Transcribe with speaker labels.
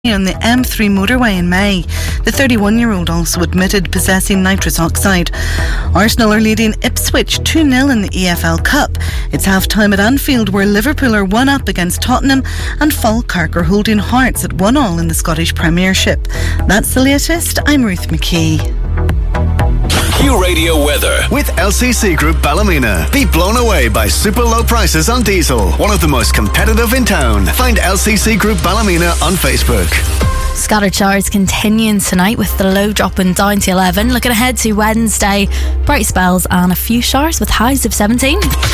Speaker 1: on the M3 motorway in May. The 31-year-old also admitted possessing nitrous oxide. Arsenal are leading Ipswich 2-0 in the EFL Cup. It's half-time at Anfield, where Liverpool are 1-up against Tottenham and Falkirk are holding Hearts at 1-1 in the Scottish Premiership. That's the latest. I'm Ruth McKee.
Speaker 2: Q Radio weather with LCC Group Ballymena. Be blown away by super low prices on diesel. One of the most competitive in town. Find LCC Group Ballymena on Facebook.
Speaker 3: Scattered showers continuing tonight with the low dropping down to 11. Looking ahead to Wednesday, bright spells and a few showers with highs of 17.